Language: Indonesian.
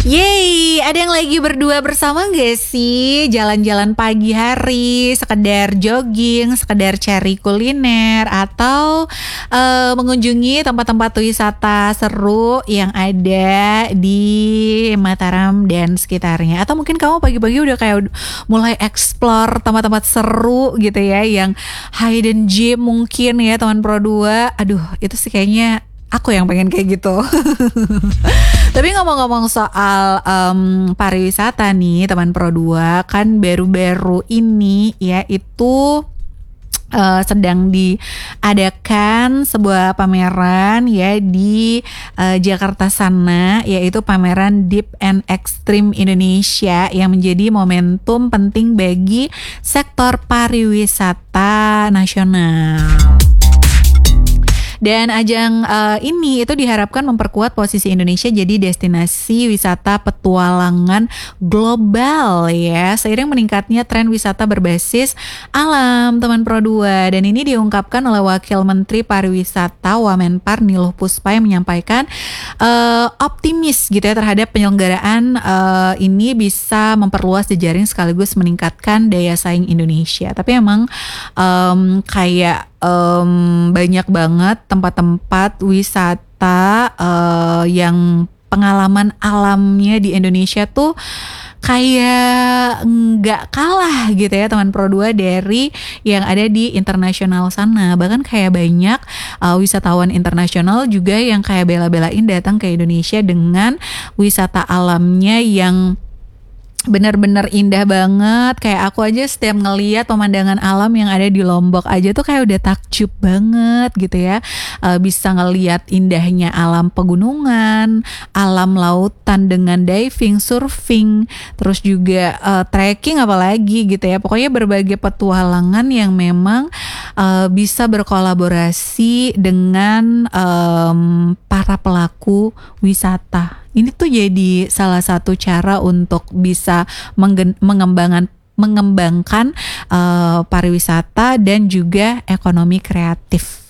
Yeay, ada yang lagi berdua bersama gak sih? Jalan-jalan pagi hari, sekedar jogging, sekedar cari kuliner, atau mengunjungi tempat-tempat wisata seru yang ada di Mataram dan sekitarnya. Atau mungkin kamu pagi-pagi udah kayak mulai explore tempat-tempat seru gitu ya, yang hidden gem mungkin ya teman Pro 2. Aduh, itu sih kayaknya aku yang pengen kayak gitu. Tapi ngomong-ngomong soal pariwisata nih teman Pro 2, kan baru-baru ini ya itu sedang diadakan sebuah pameran ya di Jakarta sana, yaitu pameran Deep and Extreme Indonesia yang menjadi momentum penting bagi sektor pariwisata nasional. Dan ajang ini itu diharapkan memperkuat posisi Indonesia jadi destinasi wisata petualangan global ya, seiring meningkatnya tren wisata berbasis alam teman Pro 2. Dan ini diungkapkan oleh Wakil Menteri Pariwisata Wamenpar Niluh Puspa yang menyampaikan optimis gitu ya terhadap penyelenggaraan ini bisa memperluas jejaring sekaligus meningkatkan daya saing Indonesia. Tapi emang kayak banyak banget tempat-tempat wisata yang pengalaman alamnya di Indonesia tuh kayak nggak kalah gitu ya teman Pro 2 dari yang ada di internasional sana. Bahkan kayak banyak wisatawan internasional juga yang kayak bela-belain datang ke Indonesia dengan wisata alamnya yang benar-benar indah banget. Kayak aku aja setiap ngeliat pemandangan alam yang ada di Lombok aja tuh kayak udah takjub banget gitu ya. Bisa ngeliat indahnya alam pegunungan, alam lautan dengan diving, surfing, terus juga trekking apalagi gitu ya. Pokoknya berbagai petualangan yang memang bisa berkolaborasi dengan para pelaku wisata. Ini tuh jadi salah satu cara untuk bisa mengembangkan pariwisata dan juga ekonomi kreatif.